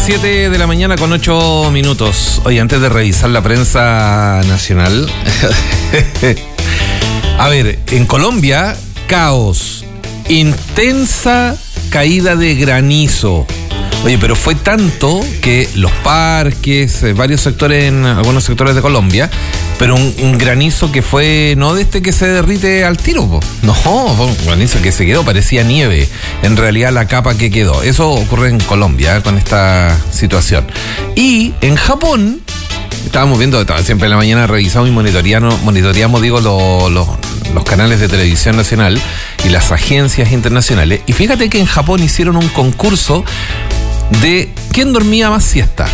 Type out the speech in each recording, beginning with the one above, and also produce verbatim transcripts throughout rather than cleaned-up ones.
siete de la mañana con ocho minutos. Oye, antes de revisar la prensa nacional, a ver, en Colombia, caos, intensa caída de granizo. Oye, pero fue tanto que los parques, eh, varios sectores en algunos sectores de Colombia, pero un, un granizo que fue no de este que se derrite al tiro, po. No, fue un granizo que se quedó, parecía nieve, en realidad la capa que quedó. Eso ocurre en Colombia, eh, con esta situación. Y en Japón, estábamos viendo, siempre en la mañana revisamos y monitoreamos, monitoreamos digo, lo, lo, los canales de televisión nacional y las agencias internacionales. Y fíjate que en Japón hicieron un concurso de quién dormía más siesta.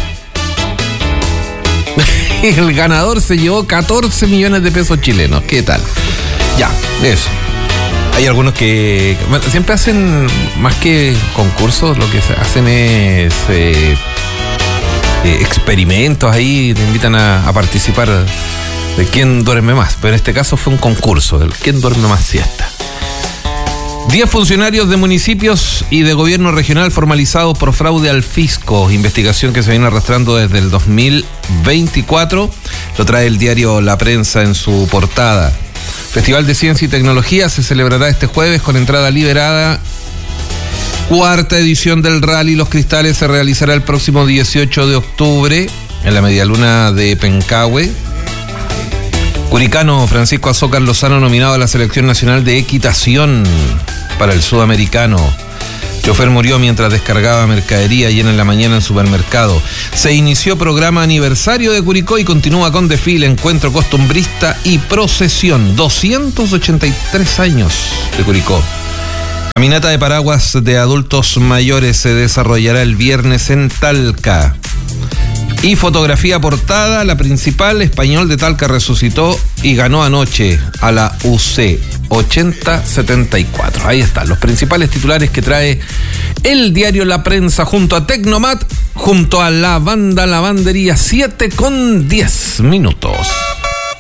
El ganador se llevó catorce millones de pesos chilenos. ¿Qué tal? Ya, eso. Hay algunos que bueno, siempre hacen, más que concursos, lo que hacen es eh, eh, experimentos ahí, te invitan a, a participar de quién duerme más. Pero en este caso fue un concurso, de quién duerme más siesta. Diez funcionarios de municipios y de gobierno regional formalizados por fraude al fisco. Investigación que se viene arrastrando desde el dos mil veinticuatro. Lo trae el diario La Prensa en su portada. Festival de Ciencia y Tecnología se celebrará este jueves con entrada liberada. Cuarta edición del Rally Los Cristales se realizará el próximo dieciocho de octubre en la medialuna de Pencahue. Curicano Francisco Azócar Lozano nominado a la Selección Nacional de Equitación para el Sudamericano. Chofer murió mientras descargaba mercadería ayer en la mañana en supermercado. Se inició programa aniversario de Curicó y continúa con desfile, encuentro costumbrista y procesión. doscientos ochenta y tres años de Curicó. Caminata de paraguas de adultos mayores se desarrollará el viernes en Talca. Y fotografía portada, la principal, Español de Talca resucitó y ganó anoche a la U C ochenta setenta y cuatro. Ahí están los principales titulares que trae el diario La Prensa junto a Tecnomat, junto a la banda Lavandería, siete con diez minutos.